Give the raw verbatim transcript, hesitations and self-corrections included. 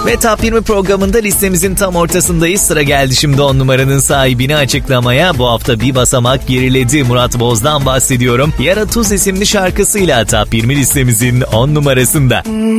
Ve Top yirmi programında listemizin tam ortasındayız. Sıra geldi şimdi on numaranın sahibini açıklamaya. Bu hafta bir basamak geriledi. Murat Boz'dan bahsediyorum. Yara Tuz isimli şarkısıyla Top yirmi listemizin on numarasında.